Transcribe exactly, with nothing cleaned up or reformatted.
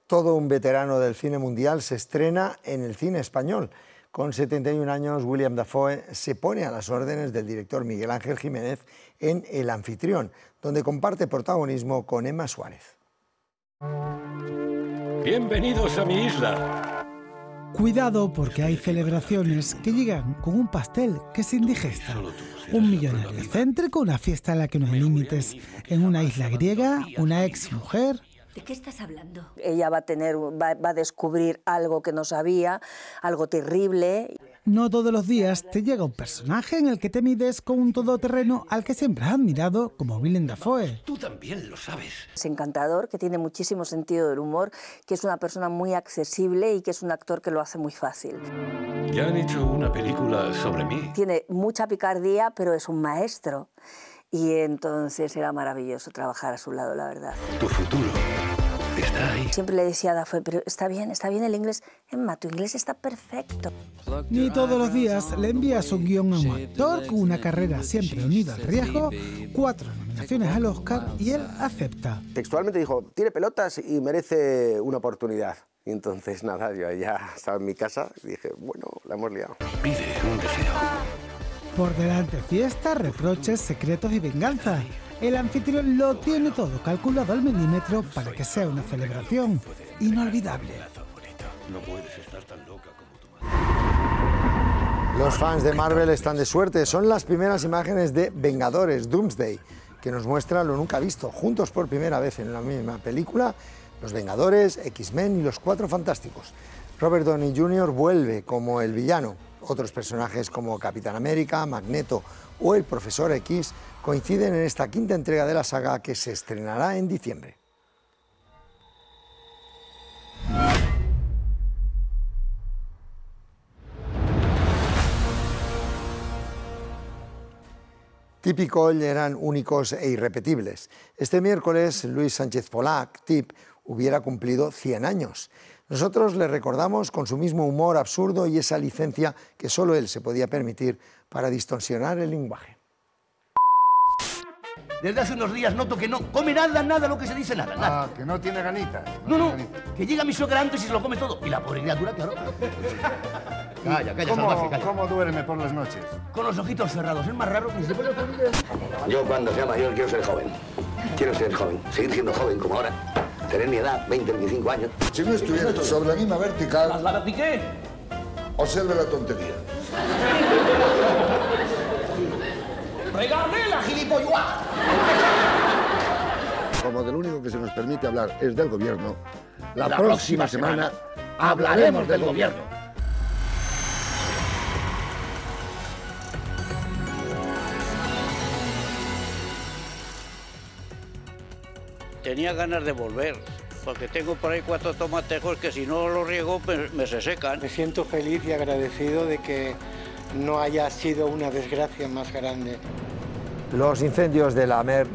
Todo un veterano del cine mundial se estrena en el cine español. Con setenta y un años, William Dafoe se pone a las órdenes del director Miguel Ángel Jiménez en El Anfitrión, donde comparte protagonismo con Emma Suárez. Bienvenidos a mi isla. Cuidado, porque hay celebraciones que llegan con un pastel que se indigesta. Un millonario excéntrico, una fiesta en la que no hay límites. En una isla griega, una ex mujer. ¿De qué estás hablando? Ella va a tener, va, va a descubrir algo que no sabía, algo terrible. No todos los días te llega un personaje en el que te mides con un todoterreno al que siempre has admirado, como Willem Dafoe. Tú también lo sabes. Es encantador, que tiene muchísimo sentido del humor, que es una persona muy accesible y que es un actor que lo hace muy fácil. Ya han hecho una película sobre mí. Tiene mucha picardía, pero es un maestro. Y entonces era maravilloso trabajar a su lado, la verdad. Tu futuro está ahí. Siempre le decía a Dafoe, pero está bien, está bien el inglés. Emma, tu inglés está perfecto. Ni todos los días le envías un guión a un actor con una carrera siempre unida al riesgo, cuatro nominaciones al Oscar y él acepta. Textualmente dijo, tiene pelotas y merece una oportunidad. Y entonces nada, yo ya estaba en mi casa y dije, bueno, la hemos liado. Pide un deseo. Por delante fiesta, reproches, secretos y venganza. El Anfitrión lo tiene todo calculado al milímetro para que sea una celebración inolvidable. No puedes estar tan loca como tu madre. Los fans de Marvel están de suerte. Son las primeras imágenes de Vengadores, Doomsday, que nos muestra lo nunca visto, juntos por primera vez en la misma película, los Vengadores, X-Men y los Cuatro Fantásticos. Robert Downey junior vuelve como el villano. Otros personajes como Capitán América, Magneto o el Profesor X coinciden en esta quinta entrega de la saga que se estrenará en diciembre. Típico eran únicos e irrepetibles. Este miércoles, Luis Sánchez Polac, Tip, hubiera cumplido cien años. Nosotros le recordamos con su mismo humor absurdo y esa licencia que solo él se podía permitir para distorsionar el lenguaje. Desde hace unos días noto que no come nada, nada, lo que se dice nada, nada. Ah, que no tiene ganitas. No, no, ganitas. que llega mi suegra antes y se lo come todo. Y la pobre criatura, claro. Calla, calla, ¿Cómo, salvaje, calla. ¿Cómo duerme por las noches? Con los ojitos cerrados, es más raro que se pone a... Yo cuando sea mayor quiero ser joven. Quiero ser joven, seguir siendo joven como ahora. Tener mi edad, veinte, veinticinco años. Si no estuviera sobre la misma vertical, ¿La piqué? observe la tontería. ¡Regálame la gilipollas! Como del único que se nos permite hablar es del gobierno, la, la próxima, próxima semana, semana hablaremos del gobierno. Tenía ganas de volver, porque tengo por ahí cuatro tomatejos que si no los riego me, me se secan. Me siento feliz y agradecido de que no haya sido una desgracia más grande. Los incendios de la Mer